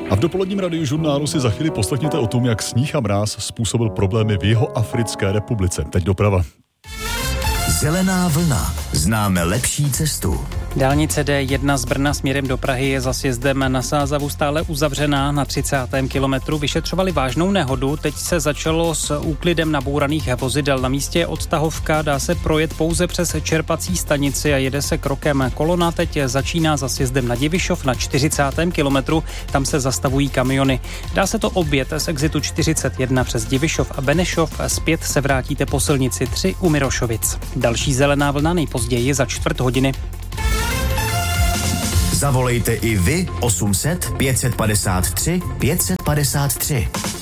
A v dopoledním radiožurnálu si za chvíli poslechněte o tom, jak sníh a mráz způsobil problémy v Jihoafrické republice. Teď doprava. Zelená vlna. Známe lepší cestu. Dálnice D1 z Brna směrem do Prahy je za sjezdem na Sázavu stále uzavřená. Na 30. kilometru vyšetřovali vážnou nehodu. Teď se začalo s úklidem nabouraných vozidel. Na místě je odtahovka, dá se projet pouze přes čerpací stanici a jede se krokem. Kolona teď začíná za sjezdem na Divišov na 40. kilometru. Tam se zastavují kamiony. Dá se to objet z exitu 41 přes Divišov a Benešov. Zpět se vrátíte po silnici 3 u Mirošovic. Další zelená vlna nejpozději za 4 hodiny. Zavolejte i vy 800 553 553.